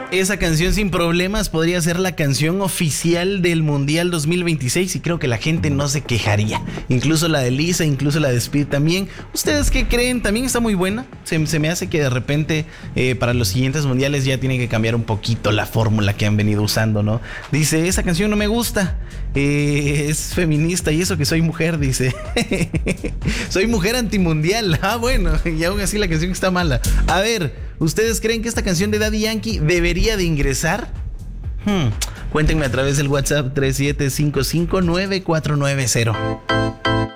Esa canción sin problemas podría ser la canción oficial del Mundial 2026 y creo que la gente no se quejaría. Incluso la de Lisa, incluso la de Speed también. ¿Ustedes qué creen? También está muy buena. Se me hace que de repente para los siguientes mundiales ya tiene que cambiar un poquito la fórmula que han venido usando, ¿no? Dice, esa canción no me gusta. Es feminista y eso que soy mujer, dice. Soy mujer antimundial. Ah, bueno, y aún así la canción está mala. A ver, ¿ustedes creen que esta canción de Daddy Yankee debería de ingresar? Cuéntenme a través del WhatsApp 37559490.